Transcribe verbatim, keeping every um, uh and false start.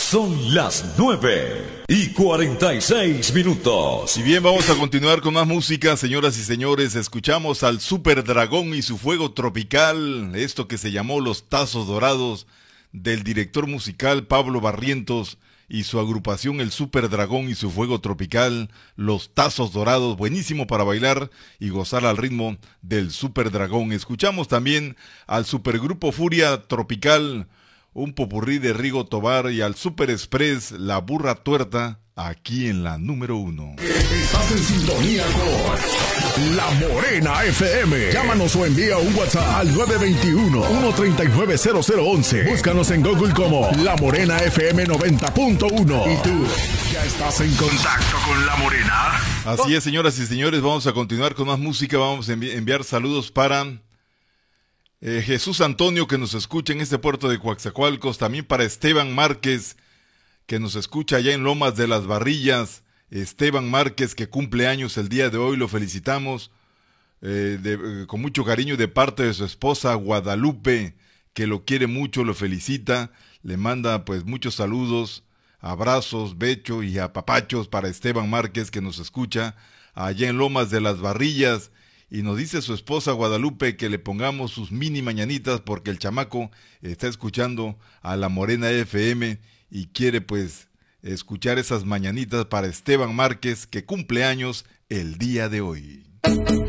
Son las nueve y cuarenta y seis minutos. Y bien, vamos a continuar con más música, señoras y señores. Escuchamos al Super Dragón y su fuego tropical, esto que se llamó Los Tazos Dorados, del director musical Pablo Barrientos y su agrupación El Super Dragón y su fuego tropical, Los Tazos Dorados, buenísimo para bailar y gozar al ritmo del Super Dragón. Escuchamos también al Supergrupo Furia Tropical, un popurrí de Rigo Tobar, y al Super Express La Burra Tuerta, aquí en la número uno. Estás en sintonía con La Morena F M. Llámanos o envía un WhatsApp al nueve dos uno, uno tres nueve, cero cero uno uno. Búscanos en Google como La Morena F M noventa punto uno. ¿Y tú ya estás en contacto con La Morena? Así es, señoras y señores, vamos a continuar con más música. Vamos a envi- enviar saludos para eh, Jesús Antonio, que nos escucha en este puerto de Coatzacoalcos. También para Esteban Márquez, que nos escucha allá en Lomas de las Barrillas. Esteban Márquez, que cumple años el día de hoy, lo felicitamos eh, de, eh, con mucho cariño de parte de su esposa Guadalupe, que lo quiere mucho, lo felicita, le manda pues muchos saludos, abrazos, becho y apapachos para Esteban Márquez, que nos escucha allá en Lomas de las Barrillas, y nos dice su esposa Guadalupe que le pongamos sus mini mañanitas porque el chamaco está escuchando a La Morena F M y quiere pues escuchar esas mañanitas para Esteban Márquez, que cumple años el día de hoy.